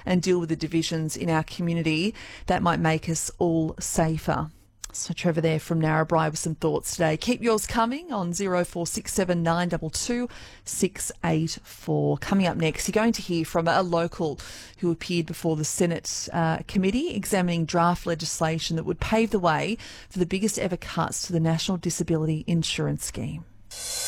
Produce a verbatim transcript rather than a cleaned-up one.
and deal with the divisions in our community that might make us all safer. So Trevor there from Narrabri with some thoughts today. Keep yours coming on zero four six seven nine two two six eight four. Coming up next, you're going to hear from a local who appeared before the Senate uh, committee examining draft legislation that would pave the way for the biggest ever cuts to the National Disability Insurance Scheme.